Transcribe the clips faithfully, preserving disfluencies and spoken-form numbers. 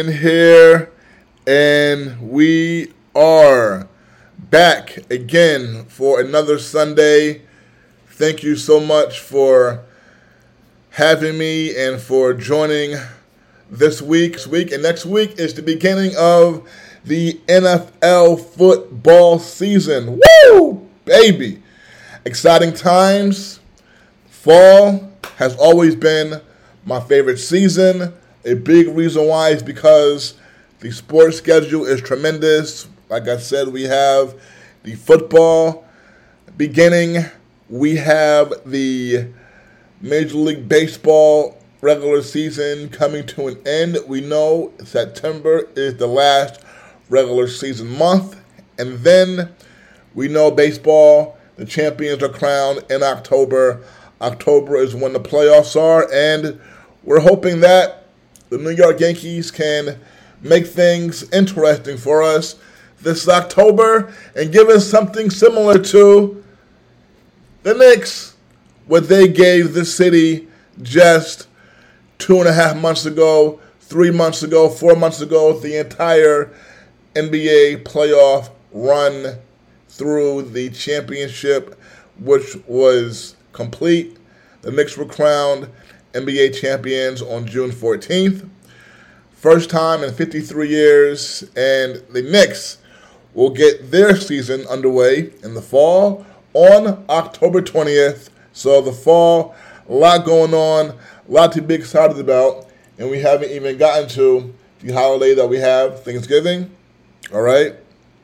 Here, and we are back again for another Sunday. Thank you so much for having me and for joining this week's week. And next week is the beginning of the N F L football season. Woo, baby! Exciting times. Fall has always been my favorite season. A big reason why is because the sports schedule is tremendous. Like I said, we have the football beginning. We have the Major League Baseball regular season coming to an end. We know September is the last regular season month. And then we know baseball, the champions are crowned in October. October is when the playoffs are, and we're hoping that the New York Yankees can make things interesting for us this October and give us something similar to the Knicks, what they gave the city just two and a half months ago, three months ago, four months ago, the entire N B A playoff run through the championship, which was complete. The Knicks were crowned N B A champions on June fourteenth. First time in fifty-three years, and the Knicks will get their season underway in the fall on October twentieth. So the fall, a lot going on, a lot to be excited about, and we haven't even gotten to the holiday that we have, Thanksgiving, all right?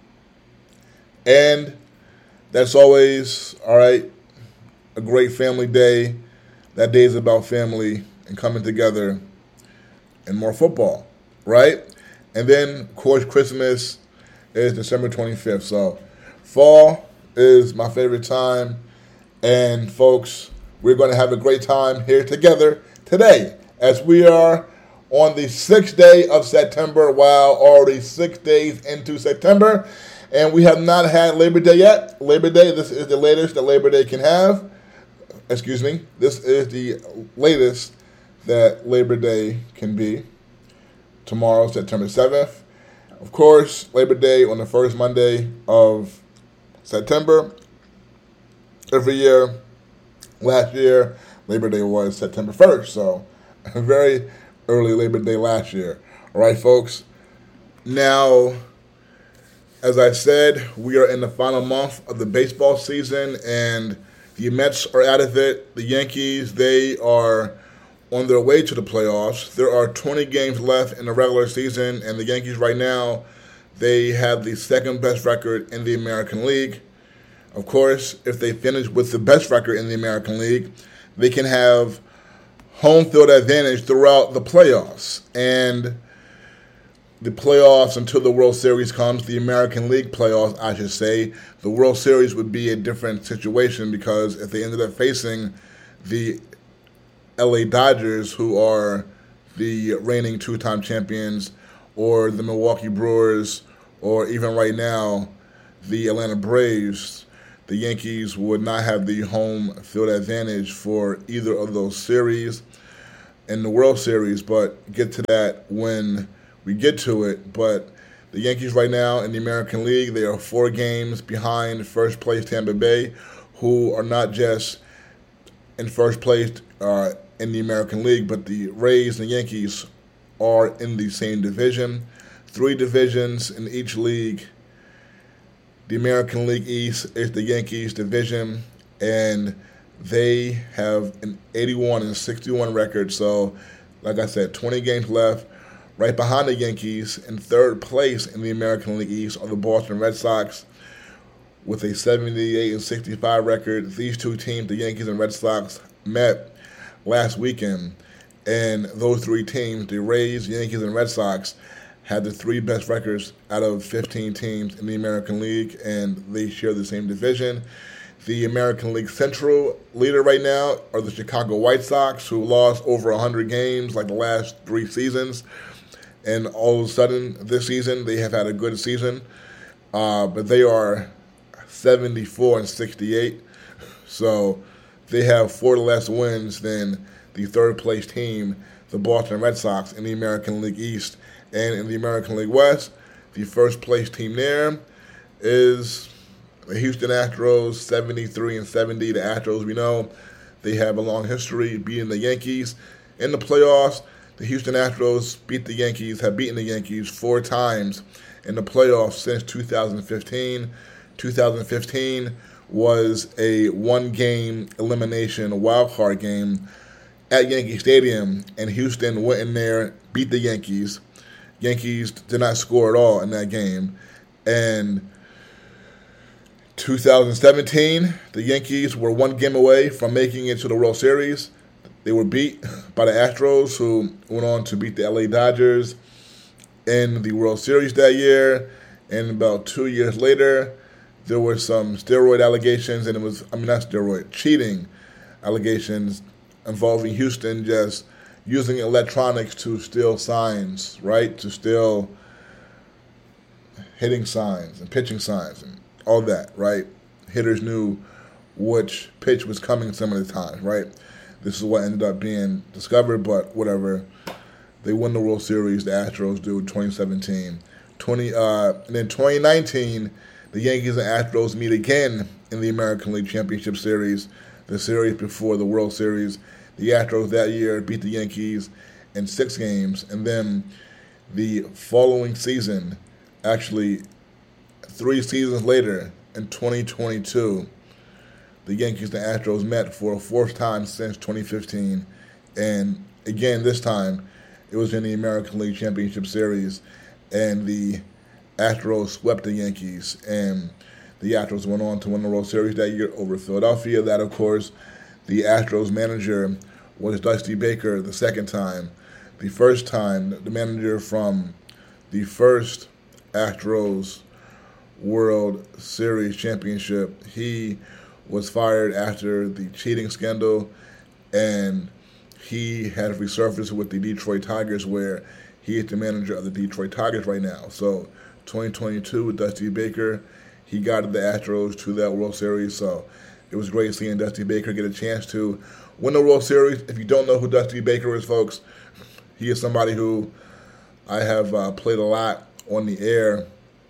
And that's always, all right, a great family day. That day is about family and coming together and more football, right? And then, of course, Christmas is December twenty-fifth. So fall is my favorite time. And, folks, we're going to have a great time here together today as we are on the sixth day of September, while already six days into September. And we have not had Labor Day yet. Labor Day, this is the latest that Labor Day can have. Excuse me, this is the latest that Labor Day can be. Tomorrow, September seventh. Of course, Labor Day on the first Monday of September. Every year, last year, Labor Day was September first. So, a very early Labor Day last year. All right, folks. Now, as I said, we are in the final month of the baseball season, and the Mets are out of it. The Yankees, they are on their way to the playoffs. There are twenty games left in the regular season, and the Yankees right now, they have the second best record in the American League. Of course, if they finish with the best record in the American League, they can have home field advantage throughout the playoffs. And the playoffs until the World Series comes, the American League playoffs, I should say. The World Series would be a different situation because if they ended up facing the L A Dodgers, who are the reigning two-time champions, or the Milwaukee Brewers, or even right now, the Atlanta Braves, the Yankees would not have the home field advantage for either of those series in the World Series, but get to that when we get to it. But the Yankees right now in the American League, they are four games behind first place Tampa Bay, who are not just in first place uh, in the American League, but the Rays and Yankees are in the same division. Three divisions in each league. The American League East is the Yankees division, and they have an eighty-one and sixty-one record. So, like I said, twenty games left. Right behind the Yankees, in third place in the American League East, are the Boston Red Sox with a seventy-eight and sixty-five record. These two teams, the Yankees and Red Sox, met last weekend. And those three teams, the Rays, Yankees, and Red Sox, had the three best records out of fifteen teams in the American League, and they share the same division. The American League Central leader right now are the Chicago White Sox, who lost over one hundred games like the last three seasons. And all of a sudden, this season, they have had a good season. Uh, but they are seventy-four and sixty-eight. So they have four less wins than the third place team, the Boston Red Sox, in the American League East. And in the American League West, the first place team there is the Houston Astros, seventy-three and seventy. The Astros, we know, they have a long history beating the Yankees in the playoffs. The Houston Astros beat the Yankees, have beaten the Yankees four times in the playoffs since two thousand fifteen. two thousand fifteen was a one-game elimination wild card game at Yankee Stadium, and Houston went in there, beat the Yankees. Yankees did not score at all in that game. And two thousand seventeen, the Yankees were one game away from making it to the World Series. They were beat by the Astros, who went on to beat the L A Dodgers in the World Series that year. And about two years later, there were some steroid allegations, and it was, I mean, not steroid, cheating allegations involving Houston just using electronics to steal signs, right? To steal hitting signs and pitching signs and all that, right? Hitters knew which pitch was coming some of the time, right? This is what ended up being discovered, but whatever. They win the World Series, the Astros do, twenty seventeen. twenty, uh, and then twenty nineteen, the Yankees and Astros meet again in the American League Championship Series, the series before the World Series. The Astros that year beat the Yankees in six games, and then the following season, actually three seasons later, in twenty twenty-two, the Yankees and Astros met for a fourth time since twenty fifteen, and again this time it was in the American League Championship Series, and the Astros swept the Yankees, and the Astros went on to win the World Series that year over Philadelphia. That, of course, the Astros manager was Dusty Baker the second time. The first time, the manager from the first Astros World Series championship, he was fired after the cheating scandal, and he had resurfaced with the Detroit Tigers, where he is the manager of the Detroit Tigers right now. So twenty twenty-two with Dusty Baker, he got the Astros to that World Series. So it was great seeing Dusty Baker get a chance to win the World Series. If you don't know who Dusty Baker is, folks, he is somebody who I have uh, played a lot on the air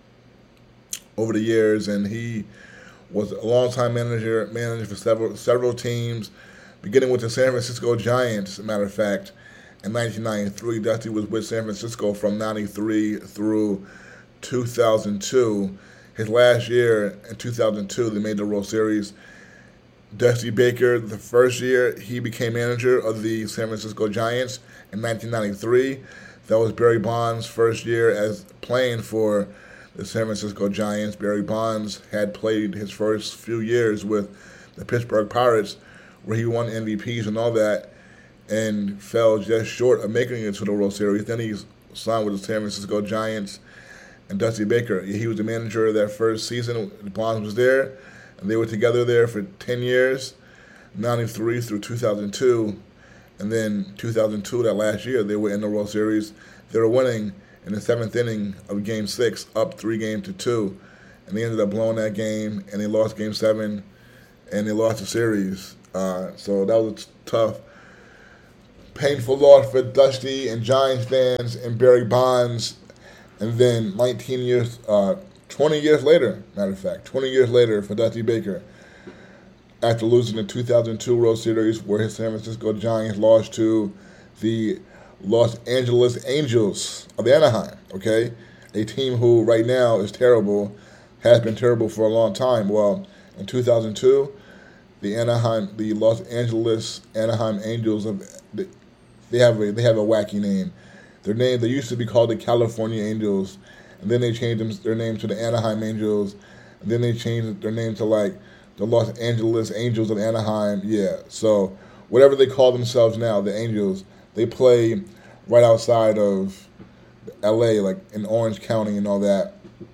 over the years, and he was a longtime manager, manager for several several teams, beginning with the San Francisco Giants, as a matter of fact. In nineteen ninety-three, Dusty was with San Francisco from ninety-three through two thousand two. His last year, in two thousand two, they made the World Series. Dusty Baker, the first year, he became manager of the San Francisco Giants in nineteen ninety-three. That was Barry Bonds' first year as playing for the San Francisco Giants. Barry Bonds had played his first few years with the Pittsburgh Pirates, where he won M V Ps and all that, and fell just short of making it to the World Series. Then he signed with the San Francisco Giants, and Dusty Baker, he was the manager of that first season. Bonds was there, and they were together there for ten years, ninety-three through two thousand two. And then two thousand two, that last year, they were in the World Series. They were winning in the seventh inning of Game six, up three games to two. And they ended up blowing that game, and they lost Game seven, and they lost the series. Uh, so that was a tough, painful loss for Dusty and Giants fans and Barry Bonds. And then nineteen years, uh, twenty years later, matter of fact, twenty years later for Dusty Baker, after losing the two thousand two World Series, where his San Francisco Giants lost to the Los Angeles Angels of Anaheim, okay? A team who right now is terrible, has been terrible for a long time. Well, in two thousand two, the Anaheim, the Los Angeles Anaheim Angels, of they have a, they have a wacky name. Their name, they used to be called the California Angels, and then they changed them, their name to the Anaheim Angels, and then they changed their name to like the Los Angeles Angels of Anaheim. Yeah, so whatever they call themselves now, the Angels, they play right outside of L A, like in Orange County and all that.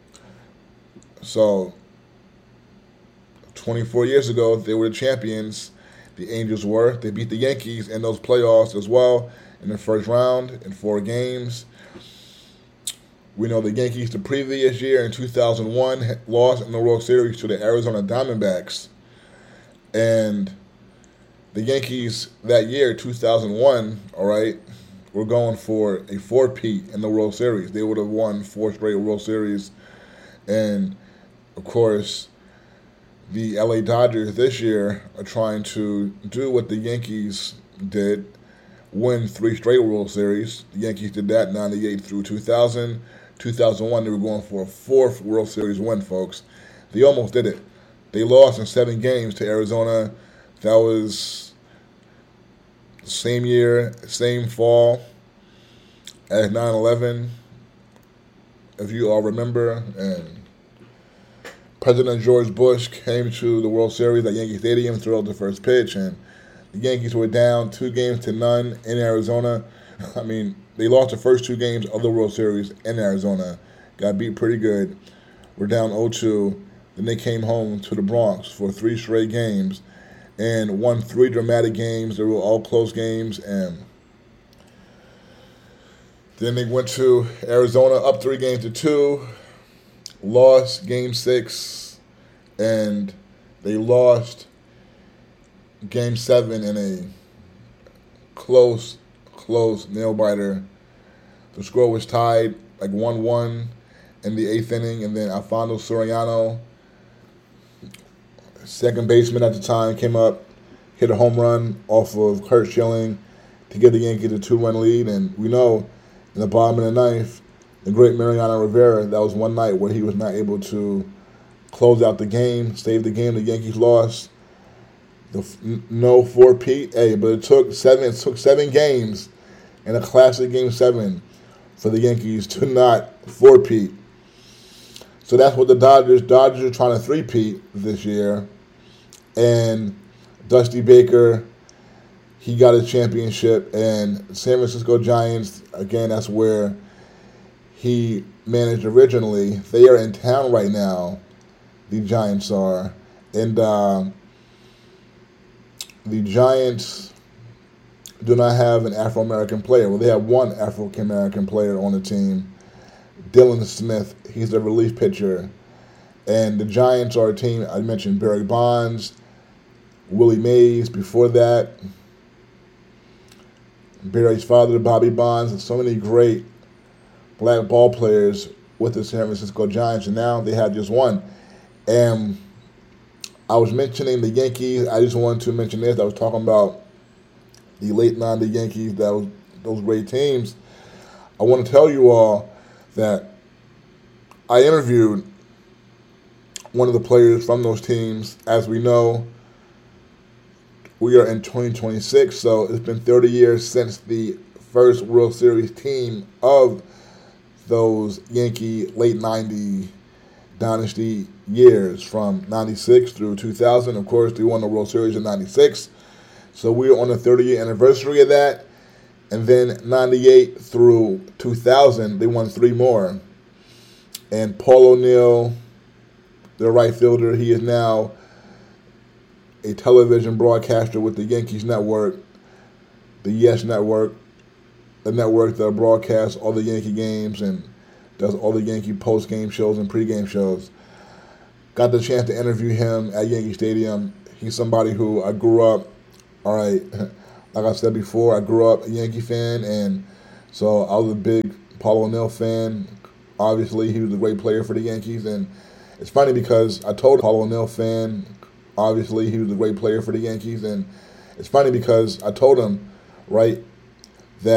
So twenty-four years ago, they were the champions. The Angels were. They beat the Yankees in those playoffs as well in the first round in four games. We know the Yankees the previous year in two thousand one lost in the World Series to the Arizona Diamondbacks. And the Yankees that year, two thousand one, all right, were going for a four-peat in the World Series. They would have won four straight World Series. And, of course, the L A Dodgers this year are trying to do what the Yankees did, win three straight World Series. The Yankees did that ninety-eight through two thousand. two thousand one, they were going for a fourth World Series win, folks. They almost did it. They lost in seven games to Arizona. That was the same year, same fall as nine eleven, if you all remember. And President George Bush came to the World Series at Yankee Stadium, threw out the first pitch, and the Yankees were down two games to none in Arizona. I mean, they lost the first two games of the World Series in Arizona. Got beat pretty good. We're down oh two. Then they came home to the Bronx for three straight games and won three dramatic games. They were all close games. And then they went to Arizona up three games to two, lost game six, and they lost game seven in a close, close nail-biter. The score was tied like one one in the eighth inning, and then Alfonso Soriano, second baseman at the time, came up, hit a home run off of Curt Schilling to give the Yankees a two-run lead. And we know in the bottom of the ninth, the great Mariano Rivera, that was one night where he was not able to close out the game, save the game. The Yankees lost. The, no four-peat, hey, but it took seven. It took seven games in a classic Game Seven for the Yankees to not four-peat. So that's what the Dodgers. Dodgers are trying to three-peat this year, and Dusty Baker, he got a championship, and San Francisco Giants, again, that's where he managed originally. They are in town right now. The Giants are, and uh, the Giants do not have an Afro-American player. Well, they have one African-American player on the team, Dylan Smith. He's a relief pitcher. And the Giants are a team, I mentioned Barry Bonds, Willie Mays before that, Barry's father, Bobby Bonds, and so many great black ball players with the San Francisco Giants. And now they have just one. And I was mentioning the Yankees. I just wanted to mention this. I was talking about the late nineties Yankees, that was those great teams. I want to tell you all that I interviewed one of the players from those teams. As we know, we are in twenty twenty-six, so it's been thirty years since the first World Series team of those Yankee late nineties dynasty years, from ninety-six through two thousand. Of course, they won the World Series in ninety-six. So we're on the thirty-year anniversary of that. And then ninety-eight through two thousand, they won three more. And Paul O'Neill, the right fielder, he is now a television broadcaster with the Yankees Network, the Yes Network, the network that broadcasts all the Yankee games and does all the Yankee post-game shows and pre-game shows. Got the chance to interview him at Yankee Stadium. He's somebody who I grew up, all right, like I said before, I grew up a Yankee fan, and so I was a big Paul O'Neill fan. Obviously, he was a great player for the Yankees, and it's funny because I told Paul O'Neill fan, obviously, he was a great player for the Yankees, and it's funny because I told him, right,